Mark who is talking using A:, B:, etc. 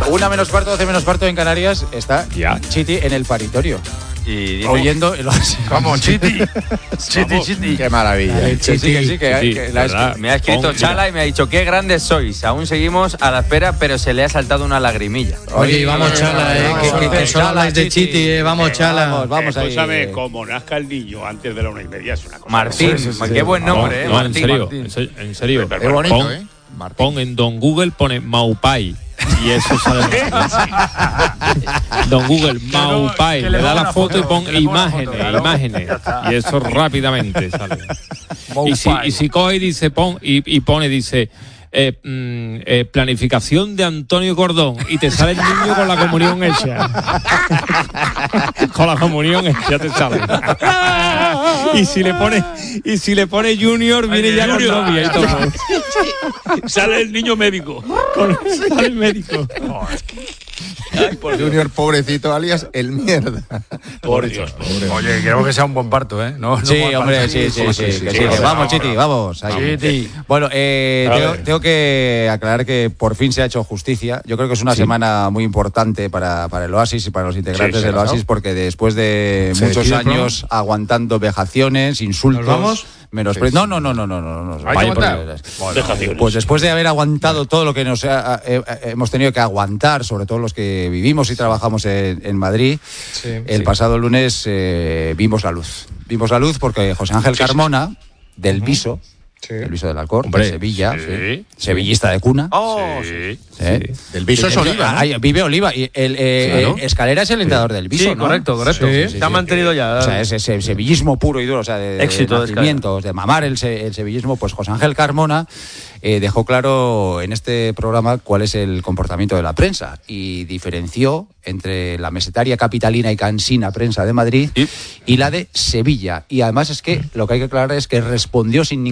A: 1 menos cuarto, 12 menos cuarto en Canarias, está Chiti en el paritorio.
B: Y
A: oyendo.
C: Vamos, Chiti. Chiti.
A: Qué maravilla. Chiti,
B: me ha escrito Chala y me ha dicho: qué grandes sois. Aún seguimos a la espera, pero se le ha saltado una lagrimilla.
D: Oye, vamos, Chala, que solo habláis de Chiti, vamos, Chala.
A: Vamos ahí.
E: Escúchame, como nazca el niño antes de la 1:30 es una cosa.
B: Martín, qué buen nombre,
F: Martín.
B: En
F: serio.
E: Qué
F: bonito, pon en Don Google, pone Maupai. Y eso sale. Don Google, Maupai, le da la foto y pon imágenes. Y eso rápidamente sale. Y si coge y dice, dice, planificación de Antonio Cordón, y te sale el niño con la comunión hecha. Con la comunión hecha te sale. Y si le pone Junior, viene ya con novia y todo.
E: Sale el niño médico.
F: Sale el médico.
G: Junior, pobrecito, alias el mierda.
E: Por Dios.
C: Oye, queremos que sea un buen parto, ¿eh? No,
A: sí, hombre, sí. Vamos, Chiti, vamos. Chiti. Bueno, tengo que aclarar que por fin se ha hecho justicia. Yo creo que es una semana muy importante para el Oasis y para los integrantes del Oasis, porque después de muchos años aguantando vejaciones, insultos... ¿Nos vamos? No. Pues después de haber aguantado todo lo que hemos tenido que aguantar, sobre todo los que vivimos y trabajamos en Madrid, el pasado lunes vimos la luz. Vimos la luz porque José Ángel Carmona, del Viso, el Viso del Alcor, de Sevilla, sevillista de cuna.
G: Del Viso es Oliva, ¿no?
A: Vive Oliva. Y Escalera es el entrenador del Viso, ¿no?
B: Correcto.
A: Se
B: ha mantenido ya.
A: O sea, ese sevillismo puro y duro, o sea, de nacimientos, de mamar el sevillismo. Pues José Ángel Carmona dejó claro en este programa cuál es el comportamiento de la prensa y diferenció entre la mesetaria, capitalina y cansina prensa de Madrid y la de Sevilla. Y además es que lo que hay que aclarar es que respondió sin